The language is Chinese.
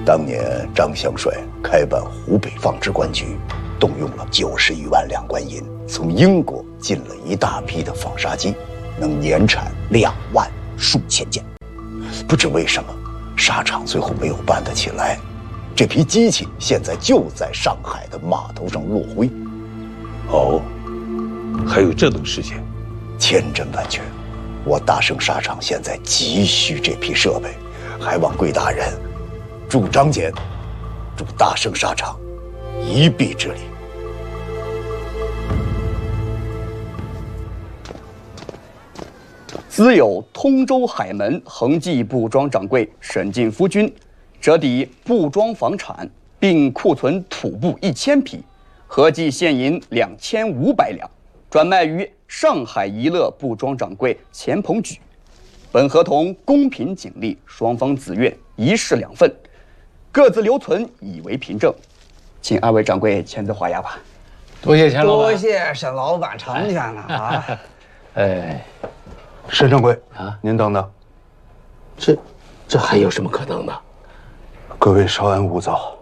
当年张香帅开办湖北纺织官局，动用了90余万两官银，从英国进了一大批的纺纱机，能年产2万数千件。不知为什么，纱厂最后没有办得起来。这批机器现在就在上海的码头上落灰。 哦，还有这等事情？ 千真万确。我大盛纱厂现在急需这批设备，还望贵大人助张俭，助大盛纱厂一臂之力。 兹有通州海门恒记布庄掌柜沈进夫君，折抵布庄房产，并库存土布1000匹，合计现银2500两，转卖于上海怡乐布庄掌柜钱鹏举。本合同公平警力，双方自愿一式2份，各自留存以为凭证。请2位掌柜签字画押吧。 多谢钱老板， 多谢沈老板成全了啊！ 哎， 沈掌柜啊， 您等等， 这还有什么可能的？ 各位稍安勿躁。